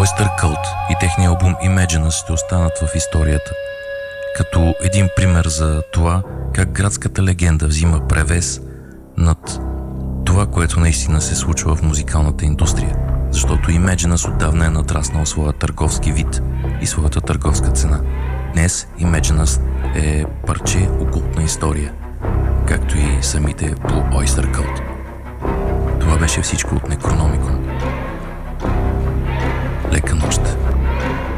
Oyster Cult и техния албум Imaginus ще останат в историята като един пример за това как градската легенда взима превес над това, което наистина се случва в музикалната индустрия. Защото Imaginus отдавна е натраснал своя търговски вид и своята търговска цена. Днес Imaginus е парче окултна история, както и самите Blue Oyster Cult. Това беше всичко от Necronomicon. Лека нощ!